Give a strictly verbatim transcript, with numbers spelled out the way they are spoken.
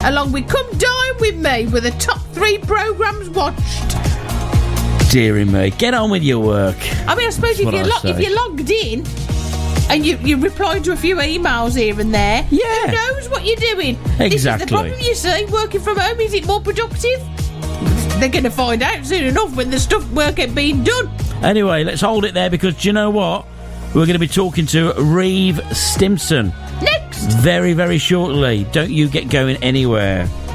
along with Come Dine With Me with the top three programmes watched. Dearie me, get on with your work. I mean, I suppose if you're, lo- if you're logged in and you, you reply to a few emails here and there, yeah. who knows what you're doing? Exactly. This is the problem, you see. Working from home, is it more productive? They're going to find out soon enough when the stuff work ain't being done. Anyway, let's hold it there because do you know what? We're going to be talking to Reeve Stimson next, very, very shortly. Don't you get going anywhere.